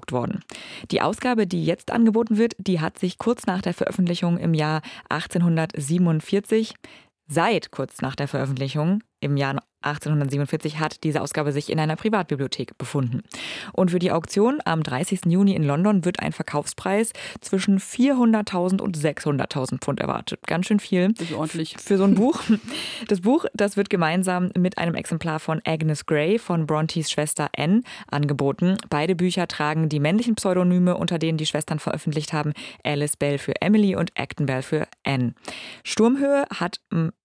gedruckt worden. Die Ausgabe, die jetzt angeboten wird, die hat sich kurz nach der Veröffentlichung im Jahr 1847, seit kurz nach der Veröffentlichung im Jahr 1847 hat diese Ausgabe sich in einer Privatbibliothek befunden. Und für die Auktion am 30. Juni in London wird ein Verkaufspreis zwischen 400.000 und 600.000 Pfund erwartet. Ganz schön viel. Das ist ordentlich. Für so ein Buch. Das Buch, das wird gemeinsam mit einem Exemplar von Agnes Grey von Brontes Schwester Anne angeboten. Beide Bücher tragen die männlichen Pseudonyme, unter denen die Schwestern veröffentlicht haben. Alice Bell für Emily und Acton Bell für Anne. Sturmhöhe hat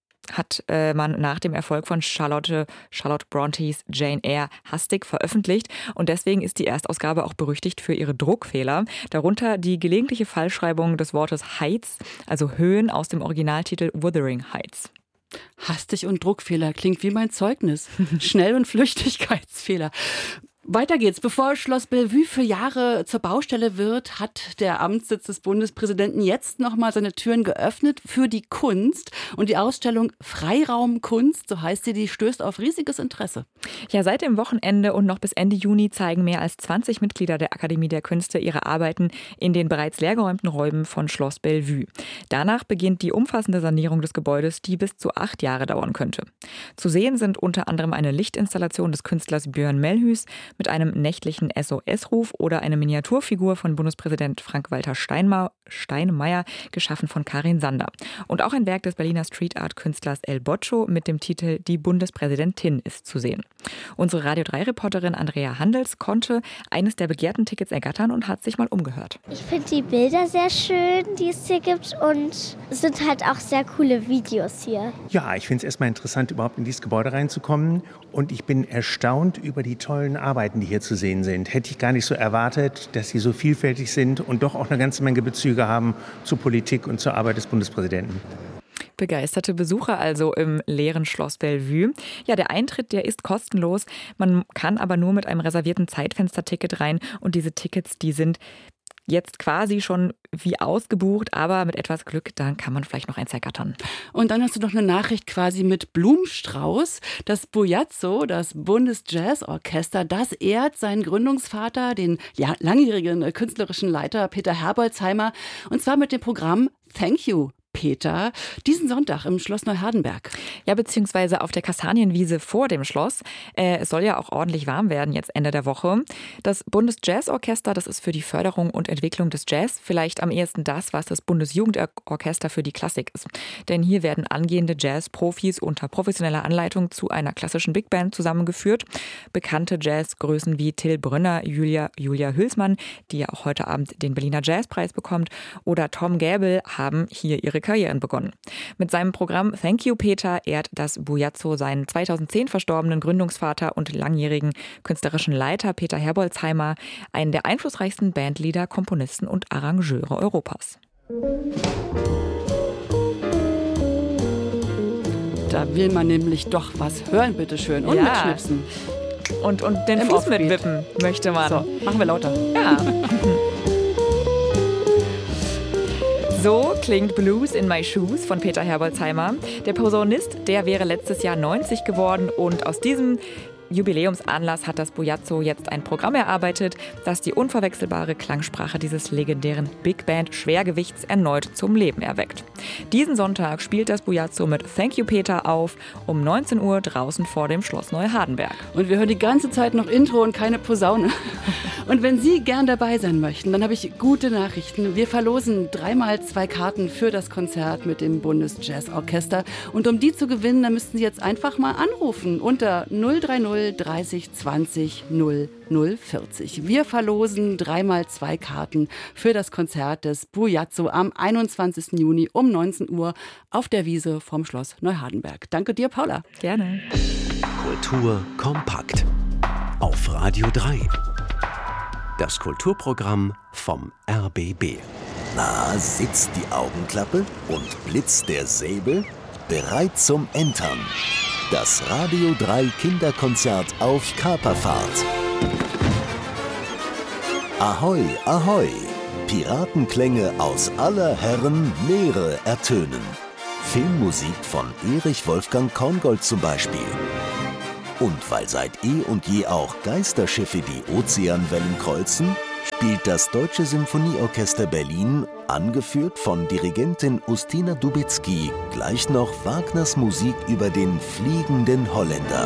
man nach dem Erfolg von Charlotte Brontes Jane Eyre hastig veröffentlicht und deswegen ist die Erstausgabe auch berüchtigt für ihre Druckfehler, darunter die gelegentliche Falschschreibung des Wortes Heights, also Höhen aus dem Originaltitel Wuthering Heights. Hastig und Druckfehler klingt wie mein Zeugnis. Schnell- und Flüchtigkeitsfehler. Weiter geht's. Bevor Schloss Bellevue für Jahre zur Baustelle wird, hat der Amtssitz des Bundespräsidenten jetzt nochmal seine Türen geöffnet für die Kunst. Und die Ausstellung Freiraum Kunst, so heißt sie, die stößt auf riesiges Interesse. Ja, seit dem Wochenende und noch bis Ende Juni zeigen mehr als 20 Mitglieder der Akademie der Künste ihre Arbeiten in den bereits leergeräumten Räumen von Schloss Bellevue. Danach beginnt die umfassende Sanierung des Gebäudes, die bis zu 8 Jahre dauern könnte. Zu sehen sind unter anderem eine Lichtinstallation des Künstlers Björn Melhus mit einem nächtlichen SOS-Ruf oder eine Miniaturfigur von Bundespräsident Frank-Walter Steinmeier, geschaffen von Karin Sander. Und auch ein Werk des Berliner Street-Art-Künstlers El Boccio mit dem Titel Die Bundespräsidentin ist zu sehen. Unsere Radio 3-Reporterin Andrea Handels konnte eines der begehrten Tickets ergattern und hat sich mal umgehört. Ich finde die Bilder sehr schön, die es hier gibt, und es sind halt auch sehr coole Videos hier. Ja, ich finde es erstmal interessant, überhaupt in dieses Gebäude reinzukommen, und ich bin erstaunt über die tollen Arbeiten, die hier zu sehen sind. Hätte ich gar nicht so erwartet, dass sie so vielfältig sind und doch auch eine ganze Menge Bezüge haben zur Politik und zur Arbeit des Bundespräsidenten. Begeisterte Besucher also im leeren Schloss Bellevue. Ja, der Eintritt, der ist kostenlos. Man kann aber nur mit einem reservierten Zeitfensterticket rein. Und diese Tickets, die sind jetzt quasi schon wie ausgebucht, aber mit etwas Glück, dann kann man vielleicht noch eins ergattern. Und dann hast du noch eine Nachricht quasi mit Blumenstrauß. Das Bujazzo, das Bundesjazzorchester, das ehrt seinen Gründungsvater, den langjährigen künstlerischen Leiter Peter Herbolzheimer, und zwar mit dem Programm Thank You, Peter, diesen Sonntag im Schloss Neuhardenberg. Ja, beziehungsweise auf der Kastanienwiese vor dem Schloss. Es soll ja auch ordentlich warm werden jetzt Ende der Woche. Das Bundesjazzorchester, das ist für die Förderung und Entwicklung des Jazz vielleicht am ehesten das, was das Bundesjugendorchester für die Klassik ist. Denn hier werden angehende Jazzprofis unter professioneller Anleitung zu einer klassischen Big Band zusammengeführt. Bekannte Jazzgrößen wie Till Brönner, Julia Hülsmann, die ja auch heute Abend den Berliner Jazzpreis bekommt, oder Tom Gäbel haben hier ihre Karrieren begonnen. Mit seinem Programm Thank You Peter ehrt das Bujazzo seinen 2010 verstorbenen Gründungsvater und langjährigen künstlerischen Leiter Peter Herbolzheimer, einen der einflussreichsten Bandleader, Komponisten und Arrangeure Europas. Da will man nämlich doch was hören, bitteschön, und mitschnipsen. Und den Fuß mitwippen möchte man. So, machen wir lauter. Ja. So klingt Blues in My Shoes von Peter Herbolzheimer. Der Posaunist, der wäre letztes Jahr 90 geworden, und aus diesem Jubiläumsanlass hat das Bujazzo jetzt ein Programm erarbeitet, das die unverwechselbare Klangsprache dieses legendären Big Band Schwergewichts erneut zum Leben erweckt. Diesen Sonntag spielt das Bujazzo mit Thank You Peter auf, um 19 Uhr draußen vor dem Schloss Neuhardenberg. Und wir hören die ganze Zeit noch Intro und keine Posaune. Und wenn Sie gern dabei sein möchten, dann habe ich gute Nachrichten. Wir verlosen 3x2 Karten für das Konzert mit dem Bundesjazzorchester. Und um die zu gewinnen, dann müssten Sie jetzt einfach mal anrufen unter 030 30 20 0040. Wir verlosen 3x2 Karten für das Konzert des Bujazzo am 21. Juni um 19 Uhr auf der Wiese vom Schloss Neuhardenberg. Danke dir, Paula. Gerne. Kultur kompakt auf Radio 3. Das Kulturprogramm vom RBB. Na, sitzt die Augenklappe und blitzt der Säbel? Bereit zum Entern. Das Radio 3 Kinderkonzert auf Kaperfahrt. Ahoi, ahoi! Piratenklänge aus aller Herren Meere ertönen. Filmmusik von Erich Wolfgang Korngold zum Beispiel. Und weil seit eh und je auch Geisterschiffe die Ozeanwellen kreuzen, spielt das Deutsche Symphonieorchester Berlin, angeführt von Dirigentin Ustina Dubicki, gleich noch Wagners Musik über den fliegenden Holländer.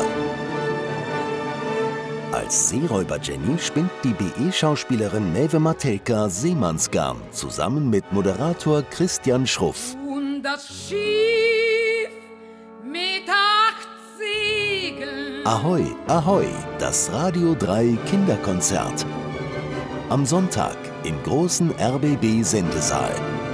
Als Seeräuber Jenny spinnt die BE-Schauspielerin Maeve Matelka Seemannsgarn zusammen mit Moderator Christian Schruff. Und das Schiff mit 8 Segeln. Ahoi, ahoi, das Radio 3 Kinderkonzert. Am Sonntag im großen RBB-Sendesaal.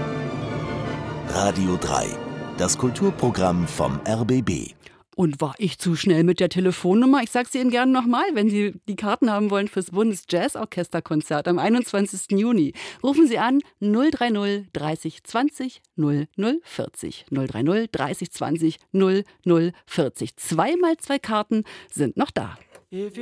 Radio 3, das Kulturprogramm vom RBB. Und war ich zu schnell mit der Telefonnummer? Ich sage sie Ihnen gerne nochmal, wenn Sie die Karten haben wollen fürs Bundesjazzorchesterkonzert am 21. Juni. Rufen Sie an 030 30 20 0040. 030 30 20 0040. 2 mal 2 Karten sind noch da.